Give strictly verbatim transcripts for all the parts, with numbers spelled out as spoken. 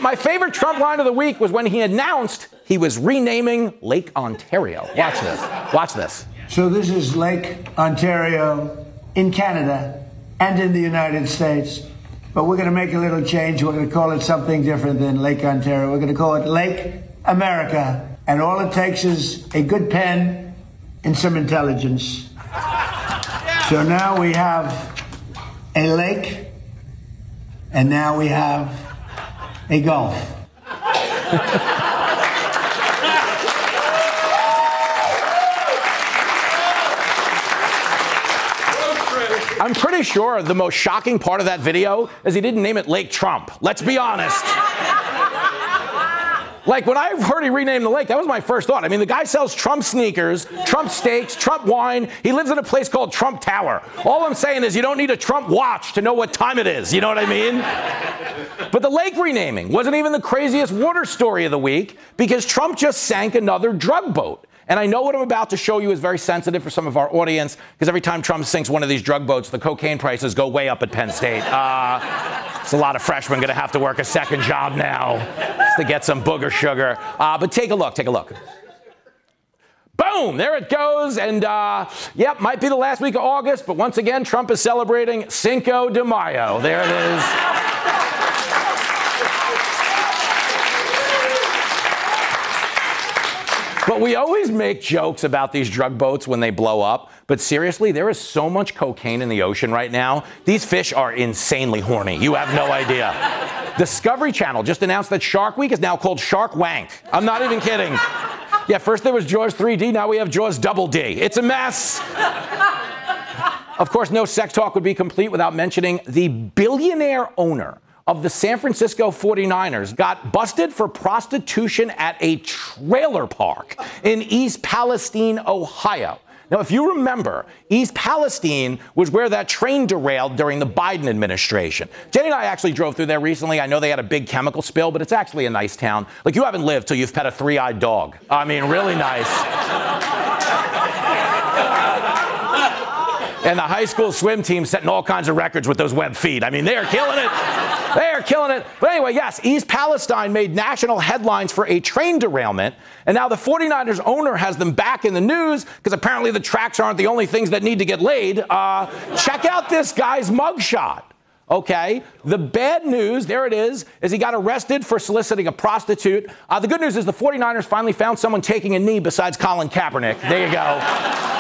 But my favorite Trump line of the week was when he announced he was renaming Lake Ontario. Watch this. Watch this. So this is Lake Ontario in Canada and in the United States. But we're going to make a little change. We're going to call it something different than Lake Ontario. We're going to call it Lake America. And all it takes is a good pen and some intelligence. So now we have a lake, and now we have a gulf. I'm pretty sure the most shocking part of that video is he didn't name it Lake Trump. Let's be honest. Like, when I heard he renamed the lake, that was my first thought. I mean, the guy sells Trump sneakers, Trump steaks, Trump wine. He lives in a place called Trump Tower. All I'm saying is you don't need a Trump watch to know what time it is. You know what I mean? But the lake renaming wasn't even the craziest water story of the week because Trump just sank another drug boat. And I know what I'm about to show you is very sensitive for some of our audience because every time Trump sinks one of these drug boats, the cocaine prices go way up at Penn State. Uh, it's a lot of freshmen going to have to work a second job now just to get some booger sugar. Uh, but take a look. Take a look. Boom! There it goes. And, uh, yep, might be the last week of August, but once again, Trump is celebrating Cinco de Mayo. There it is. But we always make jokes about these drug boats when they blow up. But seriously, there is so much cocaine in the ocean right now. These fish are insanely horny. You have no idea. Discovery Channel just announced that Shark Week is now called Shark Wank. I'm not even kidding. Yeah, first there was Jaws three D, now we have Jaws Double D. It's a mess. Of course, no sex talk would be complete without mentioning the billionaire owner of the San Francisco forty-niners got busted for prostitution at a trailer park in East Palestine, Ohio. Now, if you remember, East Palestine was where that train derailed during the Biden administration. Jenny and I actually drove through there recently. I know they had a big chemical spill, but it's actually a nice town. Like, you haven't lived till you've pet a three-eyed dog. I mean, really nice. And the high school swim team setting all kinds of records with those web feet. I mean, they are killing it. They are killing it. But anyway, yes, East Palestine made national headlines for a train derailment. And now the forty-niners owner has them back in the news because apparently the tracks aren't the only things that need to get laid. Uh, check out this guy's mugshot. Okay, the bad news, there it is, is he got arrested for soliciting a prostitute. Uh, the good news is the forty-niners finally found someone taking a knee besides Colin Kaepernick. There you go.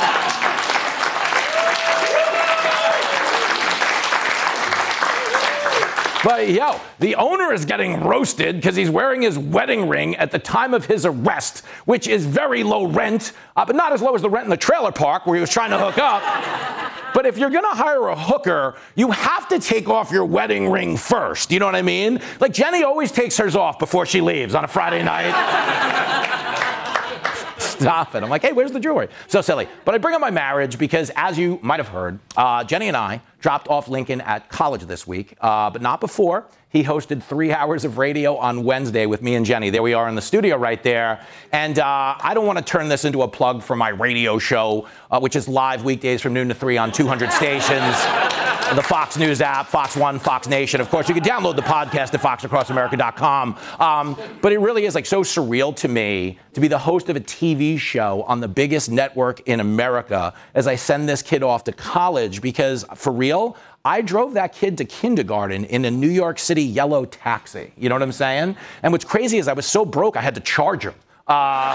But, yo, the owner is getting roasted because he's wearing his wedding ring at the time of his arrest, which is very low rent, uh, but not as low as the rent in the trailer park where he was trying to hook up. But if you're going to hire a hooker, you have to take off your wedding ring first. You know what I mean? Like, Jenny always takes hers off before she leaves on a Friday night. Stop it. I'm like, hey, where's the jewelry? So silly. But I bring up my marriage because, as you might have heard, uh, Jenny and I dropped off Lincoln at college this week, uh, but not before. He hosted three hours of radio on Wednesday with me and Jenny. There we are in the studio right there. And uh, I don't want to turn this into a plug for my radio show, uh, which is live weekdays from noon to three on two hundred stations. The Fox News app, Fox One, Fox Nation. Of course, you can download the podcast at fox across america dot com. Um, but it really is like so surreal to me to be the host of a T V show on the biggest network in America as I send this kid off to college because, for real, I drove that kid to kindergarten in a New York City yellow taxi. You know what I'm saying? And what's crazy is I was so broke, I had to charge him. Uh,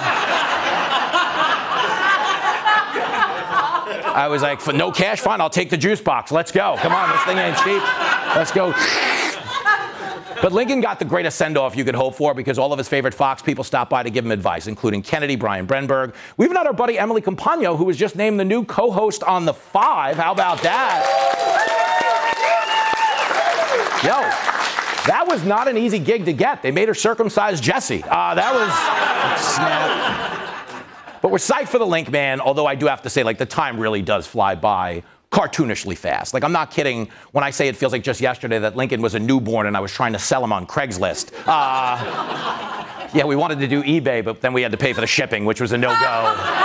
I was like, for no cash, fine, I'll take the juice box. Let's go. Come on, this thing ain't cheap. Let's go. But Lincoln got the greatest send-off you could hope for because all of his favorite Fox people stopped by to give him advice, including Kennedy, Brian Brenberg. We even had our buddy Emily Compagno, who was just named the new co-host on The Five. How about that? Yo, that was not an easy gig to get. They made her circumcise Jesse. Uh, that was snap. But we're psyched for the Link Man, although I do have to say, like, the time really does fly by cartoonishly fast. Like, I'm not kidding when I say it feels like just yesterday that Lincoln was a newborn and I was trying to sell him on Craigslist. Uh, yeah, we wanted to do eBay, but then we had to pay for the shipping, which was a no-go.